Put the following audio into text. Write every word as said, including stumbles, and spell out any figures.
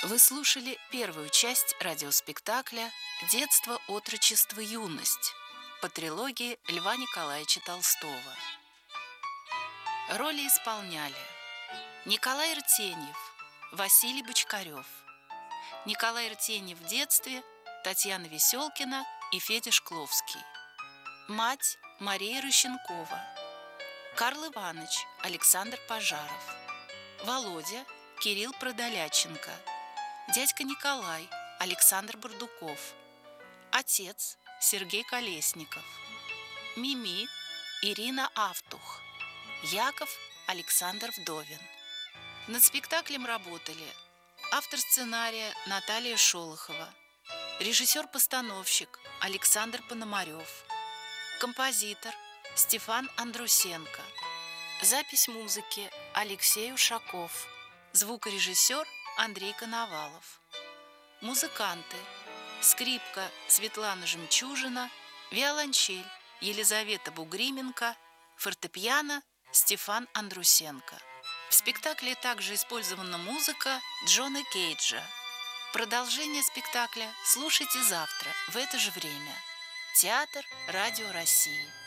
Вы слушали первую часть радиоспектакля «Детство, отрочество, юность» по трилогии Льва Николаевича Толстого. Роли исполняли Николай Ртеньев, Василий Бочкарев, Николай Ртеньев в детстве, Татьяна Веселкина и Федя Шкловский, мать Мария Рыщенкова, Карл Иванович Александр Пожаров, Володя Кирилл Продоляченко, дядька Николай Александр Бурдуков, отец Сергей Колесников, Мими Ирина Автух, Яков Александр Вдовин. Над спектаклем работали автор сценария Наталья Шолохова, режиссер-постановщик Александр Пономарев, композитор Стефан Андрусенко, запись музыки Алексей Ушаков, звукорежиссер Андрей Коновалов. Музыканты: скрипка Светлана Жемчужина, виолончель Елизавета Бугрименко, фортепиано Стефан Андрусенко. В спектакле также использована музыка Джона Кейджа. Продолжение спектакля слушайте завтра в это же время. Театр Радио России.